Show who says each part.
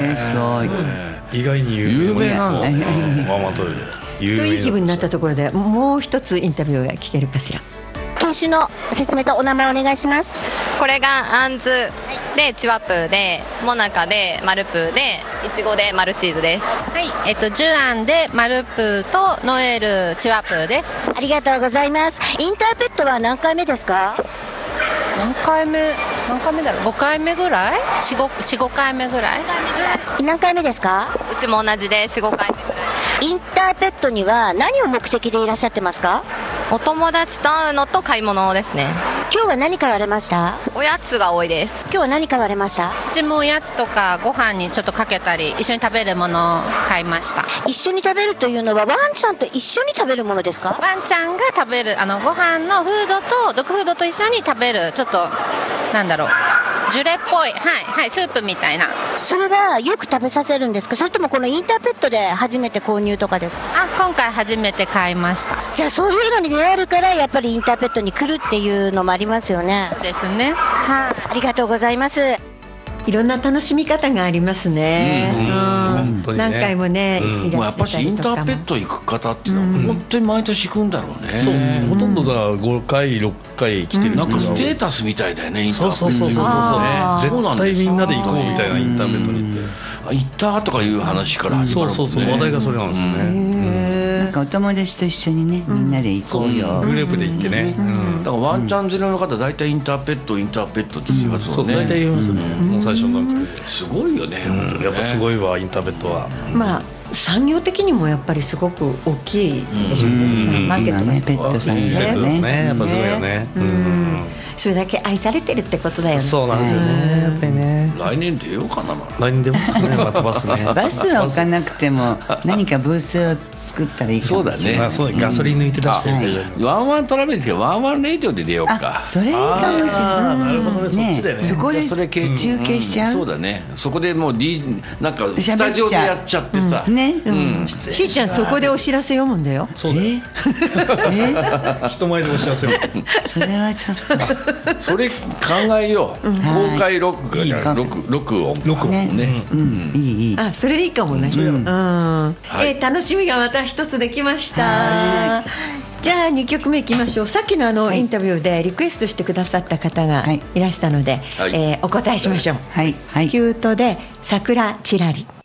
Speaker 1: すごい。
Speaker 2: 意外に有名なのね。ママトイレ
Speaker 3: という気分になったところで、もう一つインタビューが聞けるかしら。
Speaker 4: 犬種の説明とお名前お願いします。
Speaker 5: これがアンズでチワプーで、モナカでマルプーで、イチゴでマルチーズです。
Speaker 6: はい、ジュアンでマルプーとノエルチワプーです。
Speaker 4: ありがとうございます。インターペットは何回目ですか？
Speaker 6: 何回目だろう。5回目ぐらい？4、5回目ぐらい。
Speaker 4: 何回目ですか？
Speaker 5: うちも同じで4、5回目ぐらい。
Speaker 4: インターペットには何を目的でいらっしゃってますか？
Speaker 5: お友達と会うのと買い物ですね。
Speaker 4: 今日は何買われました？
Speaker 5: おやつが多いです。
Speaker 4: 今日は何買われました？
Speaker 6: うちもおやつとかご飯にちょっとかけたり、一緒に食べるものを買いました。
Speaker 4: 一緒に食べるというのはワンちゃんと一緒に食べるものですか？
Speaker 6: ワンちゃんが食べるご飯のフードとドッグフードと一緒に食べる、ちょっとなんだろう、ジュレっぽい、はいスープみたいな。
Speaker 4: それはよく食べさせるんですか？それともこのインターペットで初めて購入とかですか？
Speaker 6: 今回初めて買いました。
Speaker 4: じゃあそういうのに出会えるからやっぱりインターペットに来るっていうのもありますよね。
Speaker 6: そうですね。
Speaker 4: ありがとうございます。
Speaker 3: いろんな楽しみ方がありますね。何回もね、いら
Speaker 7: やっぱしインターペット行く方っていうのは本当に毎年行くんだろうね。
Speaker 2: そう、ほとんどだ5回6回来てる人が
Speaker 7: なんかステータスみたいだよね、インターペット。
Speaker 2: そう絶対みんなで行こうみたいなインターペットに行って
Speaker 7: 行ったとかいう話から始まるもんね。
Speaker 2: そう話題がそれなんですよね。
Speaker 1: なんかお友達と一緒にね、みんなで行こうよ。
Speaker 2: グループで行ってね。
Speaker 7: だからワンちゃん連れの方大体インターペットって言いますもんね。
Speaker 2: そう大体言いますね。もう最初の段階で。
Speaker 7: すごいよね。
Speaker 2: やっぱすごいわ、インターペットは。
Speaker 3: まあ産業的にもやっぱりすごく大きいでしょうね。マーケットが
Speaker 1: ペットさんね。
Speaker 2: やっぱすごいよね。
Speaker 3: それだけ愛されてるってことだよね。
Speaker 2: そうなんですよね。やっぱりね。
Speaker 7: 来年出ようかな。
Speaker 2: 来年出ますかね。またバスね。
Speaker 1: バスは置かなくても何かブースを作ったらいいかもしれない。
Speaker 2: そうだね。ガソリン抜いて出してる。
Speaker 7: ワンワントラベルですけど、ワンワンレイディオで出ようか。
Speaker 1: それいいかもしれない。
Speaker 2: なるほどね。そっちでね。
Speaker 1: そこで中継しちゃう。
Speaker 7: そうだね。そこでもうなんかスタジオでやっちゃってさ。
Speaker 1: ね。
Speaker 3: しーちゃんそこでお知らせ読むんだよ。
Speaker 2: そうだよ。人前でお知らせを。
Speaker 1: それはちょっと。
Speaker 7: それ考えよう。公開録音ね。
Speaker 1: いい。
Speaker 3: あ、それいいかもね。楽しみがまた一つできました。じゃあ2曲目いきましょう。さっきのインタビューでリクエストしてくださった方がいらしたのでお答えしましょう。キュートで桜ちらり。